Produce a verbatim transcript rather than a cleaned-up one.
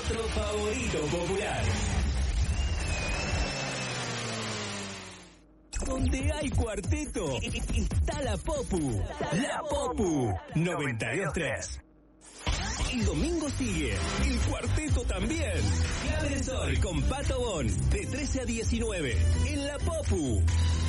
otro favorito popular. Donde hay cuarteto, está la Popu. La Popu noventa y dos tres. El domingo sigue, el cuarteto también. Clave del Sol con Pato Bon, de trece a diecinueve, en la Popu.